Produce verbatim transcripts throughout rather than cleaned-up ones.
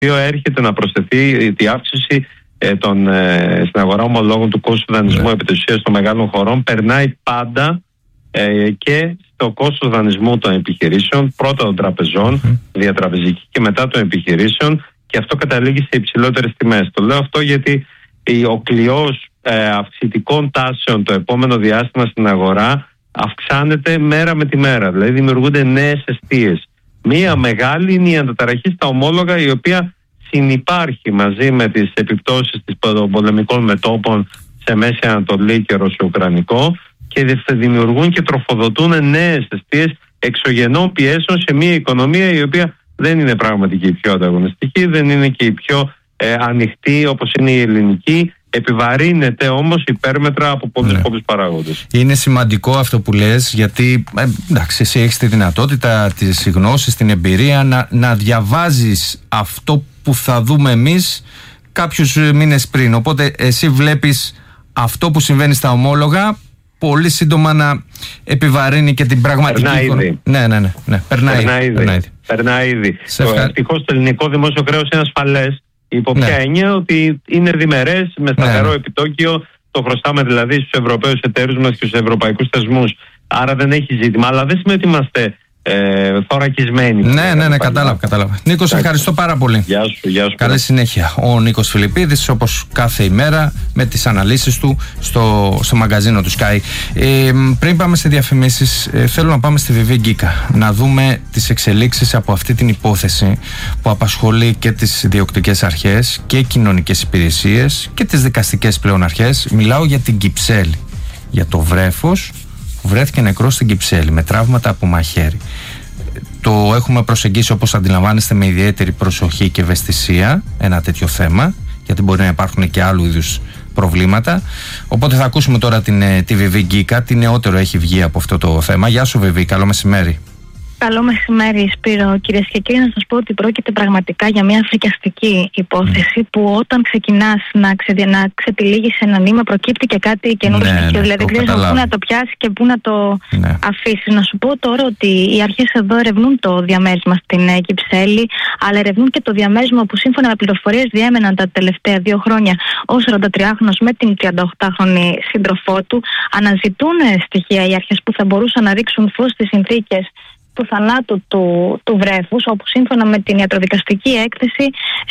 οποίο έρχεται να προσθεθεί η αύξηση ε, των, ε, στην αγορά ομολόγων του κόστου δανεισμού yeah. επί της ουσίας των μεγάλων χωρών, περνάει πάντα ε, και στο κόστος δανεισμού των επιχειρήσεων, πρώτα των τραπεζών, mm. διατραπεζική, και μετά των επιχειρήσεων, και αυτό καταλήγει σε υψηλότερες τιμές. Το λέω αυτό γιατί ο κλειός ε, αυξητικών τάσεων το επόμενο διάστημα στην αγορά αυξάνεται μέρα με τη μέρα. Δηλαδή δημιουργούνται νέες εστίες. Μία μεγάλη είναι η αναταραχή στα ομόλογα, η οποία συνυπάρχει μαζί με τις επιπτώσεις των πολεμικών μετώπων σε Μέση Ανατολή και Ρωσο-Ουκρανικό, και δημιουργούν και τροφοδοτούν νέες εστίες εξωγενών πιέσεων σε μια οικονομία η οποία δεν είναι πραγματική η πιο ανταγωνιστική, δεν είναι και η πιο ε, ανοιχτή όπως είναι η ελληνική. Επιβαρύνεται όμως υπέρμετρα από πολλούς ναι. πολλούς παράγοντες. Είναι σημαντικό αυτό που λες, γιατί ε, εντάξει, εσύ έχεις τη δυνατότητα, τις γνώσεις, την εμπειρία να, να διαβάζεις αυτό που θα δούμε εμείς κάποιους μήνες πριν. Οπότε εσύ βλέπεις αυτό που συμβαίνει στα ομόλογα πολύ σύντομα να επιβαρύνει και την πραγματική εικόνα. Ναι, ναι, ναι, ναι. Περνάει, περνάει ήδη. Περνάει ήδη. Περνάει ήδη. Ευτυχώς το ελληνικό δημόσιο χρέος είναι ασφαλές. Υπό ποια ναι. έννοια? Ότι είναι διμερές, με σταθερό ναι. επιτόκιο, το χρωστάμε δηλαδή στους Ευρωπαίους εταίρους μας και στους ευρωπαϊκούς θεσμούς. Άρα δεν έχει ζήτημα, αλλά δεν σημαίνει ότι είμαστε ε, θωρακισμένοι. Ναι, ναι, ναι, κατάλαβα, κατάλαβα. Νίκο, σε ευχαριστώ πάρα πολύ. Γεια σου, γεια σου. Καλή συνέχεια. Ο Νίκος Φιλιππίδης, όπως κάθε ημέρα, με τις αναλύσεις του στο, στο μαγκαζίνο του Sky. Ε, πριν πάμε σε διαφημίσεις, ε, θέλω να πάμε στη Βιβί Γκίκα, να δούμε τις εξελίξεις από αυτή την υπόθεση που απασχολεί και τις διοκτικές αρχές και κοινωνικές υπηρεσίες και τις δικαστικές πλέον αρχές. Μιλάω για την Κυψέλη, για το βρέφος που βρέθηκε νεκρός στην Κυψέλη με τραύματα από μαχαίρι. Το έχουμε προσεγγίσει, όπως αντιλαμβάνεστε, με ιδιαίτερη προσοχή και ευαισθησία ένα τέτοιο θέμα, γιατί μπορεί να υπάρχουν και άλλου είδους προβλήματα. Οπότε θα ακούσουμε τώρα την, τη Βιβί Γκίκα, τι νεότερο έχει βγει από αυτό το θέμα. Γεια σου Βιβί, καλό μεσημέρι. Καλό μεσημέρι, Σπύρο. Κυρίες και κύριοι, να σας πω ότι πρόκειται πραγματικά για μια φρικιαστική υπόθεση mm. που όταν ξεκινάς να, ξε, να ξετυλίγεις ένα νήμα, προκύπτει και κάτι καινούργιο ναι, στοιχείο. Ναι, δηλαδή δεν ξέρεις πού να το πιάσεις και πού να το ναι. αφήσεις. Να σου πω τώρα ότι οι αρχές εδώ ερευνούν το διαμέρισμα στην Κυψέλη, αλλά ερευνούν και το διαμέρισμα που σύμφωνα με πληροφορίες διέμεναν τα τελευταία δύο χρόνια ο σαραντατριάχρονος με την τριανταοκτάχρονη σύντροφό του. Αναζητούν στοιχεία οι αρχές που θα μπορούσαν να ρίξουν φως στις συνθήκες του θανάτου του, του βρέφους, όπου σύμφωνα με την ιατροδικαστική έκθεση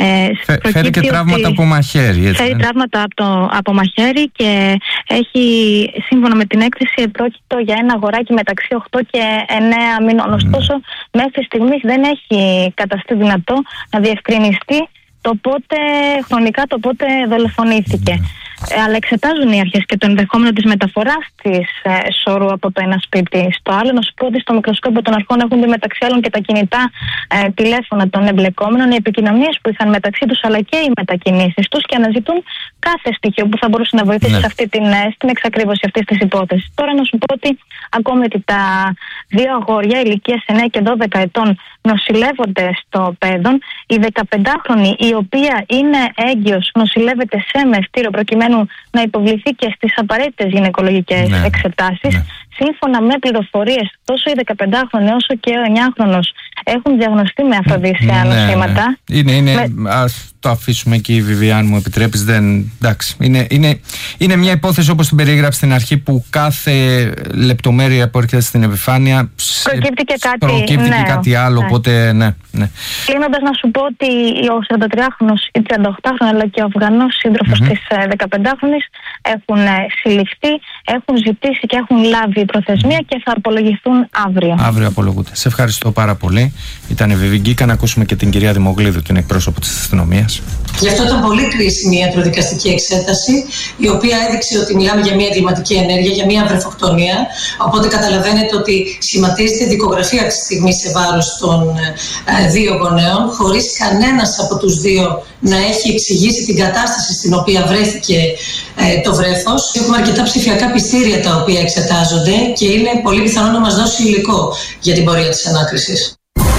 ε, Φε, φέρει και τραύματα από μαχαίρι, έτσι, φέρει τραύματα από, το, από μαχαίρι και έχει, σύμφωνα με την έκθεση, πρόκειτο για ένα αγοράκι μεταξύ οκτώ και εννέα μηνών. Ωστόσο, mm. μέχρι στιγμής δεν έχει καταστεί δυνατό να διευκρινιστεί το πότε, χρονικά το πότε δολοφονήθηκε. Mm. Ε, αλλά εξετάζουν οι αρχές και το ενδεχόμενο της μεταφοράς της ε, σωρού από το ένα σπίτι στο άλλο. Να σου πω ότι στο μικροσκόπιο των αρχών έχουν δει μεταξύ άλλων και τα κινητά ε, τηλέφωνα των εμπλεκόμενων, οι επικοινωνίες που είχαν μεταξύ τους, αλλά και οι μετακινήσεις τους, και αναζητούν κάθε στοιχείο που θα μπορούσε να βοηθήσει ναι. σε αυτή την, στην εξακρίβωση αυτής της υπόθεσης. Τώρα να σου πω ότι ακόμη ότι τα δύο αγόρια ηλικίας εννέα και δώδεκα ετών νοσηλεύονται στο Πέδον. Η δεκαπεντάχρονη, η οποία είναι έγκυος, νοσηλεύεται σε μευτήριο προκειμένου να υποβληθεί και στις απαραίτητες γυναικολογικές ναι, εξετάσεις. Ναι. Σύμφωνα με πληροφορίες, τόσο η δεκαπεντάχρονη όσο και ο εννιάχρονος έχουν διαγνωστεί με αφροδίσια ναι, νοσήματα. Ναι. Είναι, είναι, με... Ας το αφήσουμε εκεί, Βιβί, αν μου επιτρέπεις. Δεν, εντάξει, είναι, είναι, είναι μια υπόθεση, όπως την περιέγραψε στην αρχή, που κάθε λεπτομέρεια που έρχεται στην επιφάνεια προκύπτει και κάτι, προκύπτει ναι, και κάτι άλλο. Ναι. Οπότε, ναι, ναι. Κλείνοντας, να σου πω ότι ο σαραντατριάχρονος, η τριανταοκτάχρονη αλλά και ο Αφγανός σύντροφος mm-hmm. της δεκαπεντάχρονης έχουν συλληφθεί, έχουν ζητήσει και έχουν λάβει προθεσμία και θα απολογηθούν αύριο. Αύριο απολογούνται. Σε ευχαριστώ πάρα πολύ. Ήταν η Βιβί Γκίκα. Να ακούσουμε και την κυρία Δημογλίδου, την εκπρόσωπο της αστυνομίας. Γι' αυτό ήταν πολύ κρίσιμη η ιατροδικαστική εξέταση, η οποία έδειξε ότι μιλάμε για μια εγκληματική ενέργεια, για μια βρεφοκτονία. Οπότε καταλαβαίνετε ότι σχηματίζεται δικογραφία αυτή τη στιγμή σε βάρος των ε, δύο γονέων, χωρίς κανένας από τους δύο να έχει εξηγήσει την κατάσταση στην οποία βρέθηκε ε, το βρέφος. Έχουμε αρκετά ψηφιακά πιστήρια τα οποία εξετάζονται και είναι πολύ πιθανό να μας δώσει υλικό για την πορεία της ανάκρισης.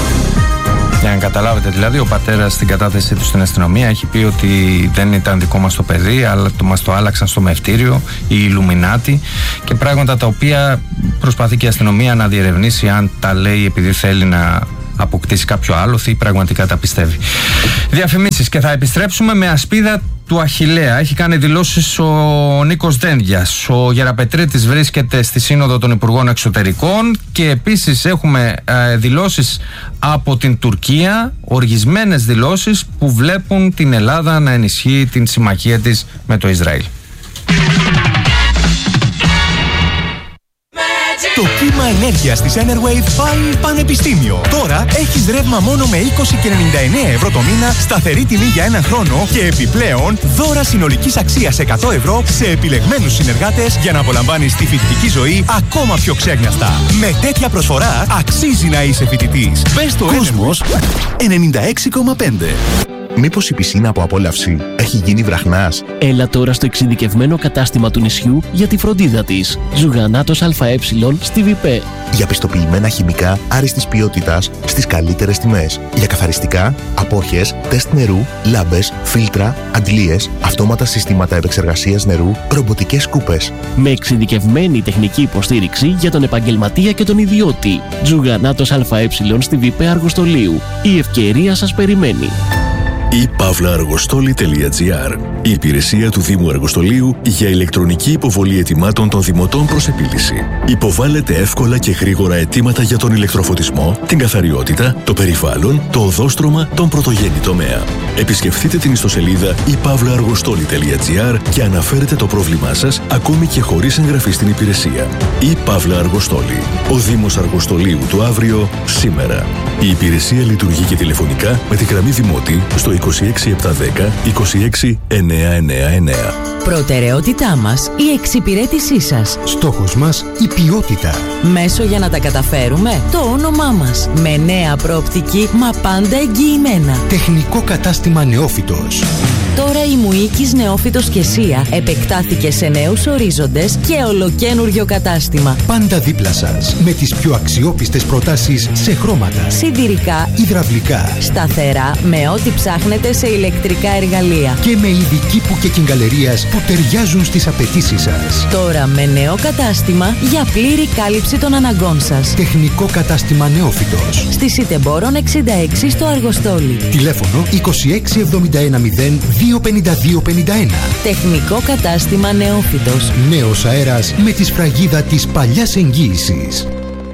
Για να καταλάβετε, δηλαδή, ο πατέρας στην κατάθεσή του στην αστυνομία έχει πει ότι δεν ήταν δικό μας το παιδί, αλλά το μας το άλλαξαν στο μευτήριο, οι Ιλουμινάτοι, και πράγματα τα οποία προσπαθεί και η αστυνομία να διερευνήσει αν τα λέει επειδή θέλει να αποκτήσει κάποιο άλοθη ή πραγματικά τα πιστεύει. Διαφημίσεις και θα επιστρέψουμε με ασπίδα του Αχιλλέα. Έχει κάνει δηλώσεις ο Νίκος Δένδιας. Ο Γεραπετρίτης βρίσκεται στη Σύνοδο των Υπουργών Εξωτερικών και επίσης έχουμε ε, δηλώσεις από την Τουρκία, οργισμένες δηλώσεις που βλέπουν την Ελλάδα να ενισχύει την συμμαχία της με το Ισραήλ. Το κύμα ενέργειας της Enerwave πάει πανεπιστήμιο. Τώρα έχεις ρεύμα μόνο με είκοσι και ενενήντα εννέα ευρώ το μήνα, σταθερή τιμή για έναν χρόνο και επιπλέον δώρα συνολικής αξίας εκατό ευρώ σε επιλεγμένους συνεργάτες για να απολαμβάνεις τη φοιτητική ζωή ακόμα πιο ξέγνιαστα. Με τέτοια προσφορά αξίζει να είσαι φοιτητής. Μπες στο Κόσμος ενενήντα έξι κόμμα πέντε. Μήπως η πισίνα από απόλαυση έχει γίνει βραχνάς? Έλα τώρα στο εξειδικευμένο κατάστημα του νησιού για τη φροντίδα της. Ζουγανάτος ΑΕ στη ΒΙΠΕ. Για πιστοποιημένα χημικά άριστης ποιότητας στις καλύτερες τιμές. Για καθαριστικά, απόχες, τεστ νερού, λάμπες, φίλτρα, αντλίες, αυτόματα συστήματα επεξεργασίας νερού, ρομποτικές σκούπες. Με εξειδικευμένη τεχνική υποστήριξη για τον επαγγελματία και τον ιδιώτη. Ζουγανάτος ΑΕ στη ΒΙΠΕ Αργοστολίου. Η ευκαιρία σας περιμένει. ή παύλα αργοστόλη τελεία τζι άρ. Η υπηρεσία του Δήμου Αργοστολίου για ηλεκτρονική υποβολή αιτημάτων των δημοτών προς επίλυση. Υποβάλλετε εύκολα και γρήγορα αιτήματα για τον ηλεκτροφωτισμό, την καθαριότητα, το περιβάλλον, το οδόστρωμα, τον πρωτογενή τομέα. Επισκεφτείτε την ιστοσελίδα ή παύλα αργοστόλη τελεία τζι άρ και αναφέρετε το πρόβλημά σας ακόμη και χωρίς εγγραφή στην υπηρεσία. Ή παύλα αργοστόλη. Ο Δήμος Αργοστολίου του αύριο, σήμερα. Η υπηρεσία λειτουργεί και τηλεφωνικά με τη γραμμή Δημότη στο είκοσι έξι επτακόσια δέκα είκοσι έξι εννιακόσια ενενήντα εννέα. Προτεραιότητά μας η εξυπηρέτησή σας. Στόχος μας η ποιότητα. Μέσο για να τα καταφέρουμε το όνομά μας. Με νέα προοπτική μα πάντα εγγυημένα. Τεχνικό κατάστημα Νεόφυτος. Τώρα η Μουίκης Νεόφυτος και Σία επεκτάθηκε σε νέους ορίζοντες και ολοκένουργιο κατάστημα. Πάντα δίπλα σας με τις πιο αξιόπιστες προτάσεις σε χρώματα, σιδηρικά, υδραυλικά, σταθερά με ό,τι ψάχνετε σε ηλεκτρικά εργαλεία και με ειδική που και κυγκαλερίας που ταιριάζουν στις απαιτήσεις σας. Τώρα με νέο κατάστημα για πλήρη κάλυψη των αναγκών σας. Τεχνικό κατάστημα Νεόφυτος. Στη Σιτεμπόρων εξήντα έξι στο Αργοστόλι. Τηλέφωνο είκοσι έξι εβδομήντα ένα μηδέν δύο πενήντα δύο πενήντα ένα. Τεχνικό κατάστημα Νεόφυτος. Νέος αέρας με τη σφραγίδα της παλιάς εγγύησης.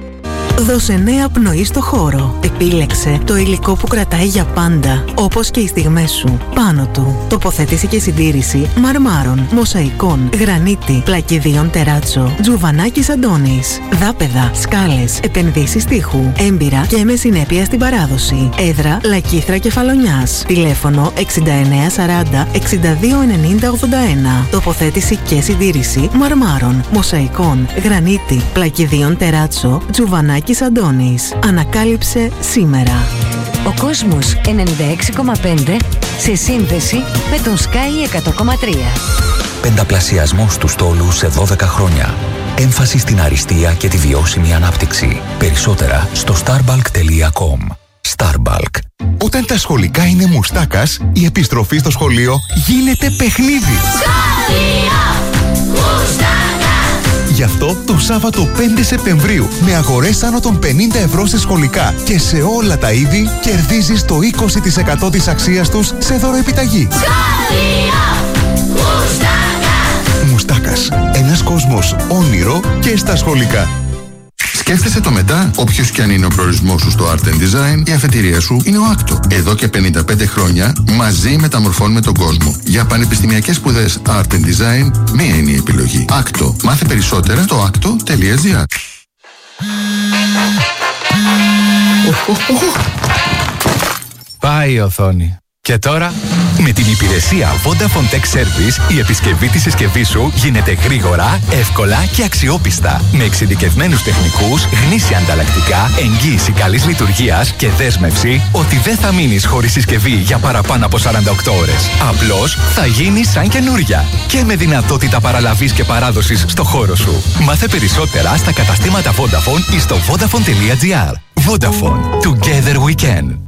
Δώσε νέα πνοή στο χώρο. Επίλεξε το υλικό που κρατάει για πάντα, όπως και οι στιγμές σου. Πάνω του, τοποθέτηση και συντήρηση μαρμάρων, μοσαϊκών, γρανίτη, πλακιδίων τεράτσο, τζουβανάκης Αντώνης, δάπεδα, σκάλες, επενδύσεις τείχου, έμπειρα και με συνέπεια στην παράδοση. Έδρα Λακίθρα Κεφαλονιάς. Τηλέφωνο εξήντα εννέα σαράντα εξήντα δύο ενενήντα ογδόντα ένα. Τοποθέτηση και συντήρηση μαρμάρων, μοσαϊκών, γρανίτη, πλακιδίων τεράτσο, τζουβανάκης Αντώνης. Ανακάλυψε σήμερα. Ο Κόσμος ενενήντα έξι κόμμα πέντε σε σύνδεση με τον Sky εκατό κόμμα τρία. Πενταπλασιασμός του στόλου σε δώδεκα χρόνια. Έμφαση στην αριστεία και τη βιώσιμη ανάπτυξη. Περισσότερα στο starbalk τελεία com. Starbalk. Όταν τα σχολικά είναι μουστάκας, η επιστροφή στο σχολείο γίνεται παιχνίδι. Σχολείο μουστάκα. Γι' αυτό το Σάββατο πέντε Σεπτεμβρίου με αγορές άνω των πενήντα ευρώ σε σχολικά και σε όλα τα είδη κερδίζεις το είκοσι τοις εκατό της αξίας τους σε δωροεπιταγή. Σχολείο Μουστάκα. Μουστάκας. Ένας κόσμος όνειρο και στα σχολικά. Σκέφτεσαι το μετά, όποιος και αν είναι ο προορισμός σου στο Art and Design, η αφετηρία σου είναι ο άκτο. Εδώ και πενήντα πέντε χρόνια μαζί μεταμορφώνουμε τον κόσμο. Για πανεπιστημιακές σπουδές Art and Design, μία είναι η επιλογή. άκτο. Μάθε περισσότερα στο άκτο τελεία τζι άρ. Πάει η οθόνη. Και τώρα, με την υπηρεσία Vodafone Tech Service, η επισκευή της συσκευής σου γίνεται γρήγορα, εύκολα και αξιόπιστα. Με εξειδικευμένους τεχνικούς, γνήσια ανταλλακτικά, εγγύηση καλής λειτουργίας και δέσμευση ότι δεν θα μείνεις χωρίς συσκευή για παραπάνω από σαράντα οκτώ ώρες. Απλώς θα γίνει σαν καινούρια. Και με δυνατότητα παραλαβής και παράδοσης στο χώρο σου. Μάθε περισσότερα στα καταστήματα Vodafone ή στο vodafone τελεία τζι άρ. Vodafone. Together we can.